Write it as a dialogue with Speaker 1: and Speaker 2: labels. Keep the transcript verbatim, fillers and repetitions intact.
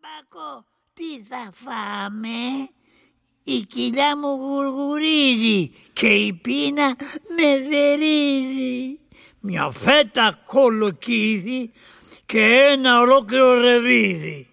Speaker 1: Μπακό, τι θα φάμε? Η κοιλιά μου γουργουρίζει και η πείνα με δερίζει. Μια φέτα κολοκύδι και ένα ολόκληρο ρεβίδι.